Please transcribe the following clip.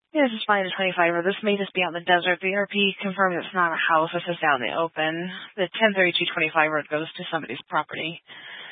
Yeah, this is fine to 25, or this may just be out in the desert. The ERP confirmed it's not a house, this is out in the open. The 103225 road goes to somebody's property.